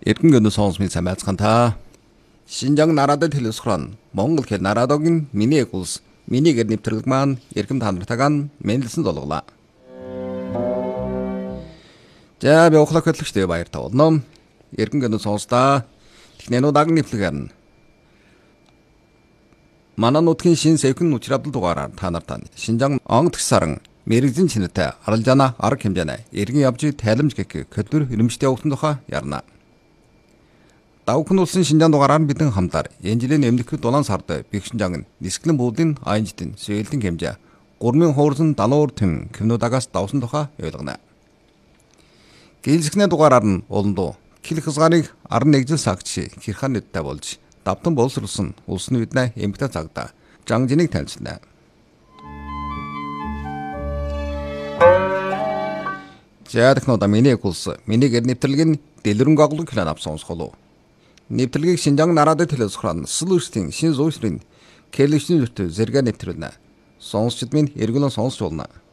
Эргэн гэнэ сонсмын самайцхан та. Шинжаан нарадад хэлсгэрэн Монгол хэл нарадогийн миний улс минийгээр нэвтрэлэг маань эрхэм та нартайгаа мэнлсэн долголаа. За би ухлах хөтлөгчтэй баяртай болно. Эргэн гэнэ сонстаа технэнүүdag нэвтрэлгэрнэ. Манай нутгийн шин сэвхэн учрал дугаараар та нартай Шинжаан онгоц саран мэрэгжин чинэтэй аралжаана арга хэмжээнэ эргэн явж тайлбарж гэх хөтөлбөр хөрөмжтэй өгсөн тухай ярина. Давхын улсын Шинжаан дугаараар бидэн хамтаар энэ жилийн эмнэлэг 7 сард Бэкшинжаан нисгэлэн буудын аянжтын сөйлтэн хэмжээ 3,000 хуурсан далуур тэм кимнуудагаас давсан тухай ойлгоно. Гэлзэхнээ дугаараар нь олондоо кил хязгаарыг 11 жил сагч хэрхэн нэдтэй болж давтан боловсруулсан улсны биднэ эмгтэй цагдаа Жанжиныг танилцлаа. За технологи миний улс минийгээр нэвтрэлгийн дэлгэрэнг оглог хэлэн авсан сонсголоо. Нэвтрэлгийг Шинжаан нарадад хэлсгэрэн сүлүүрсийн шин зүйсрийн кэлэвчний зүрт зэрэг нэвтрүүлнэ. Сонсчд минь эргүүлэн сонсч болно.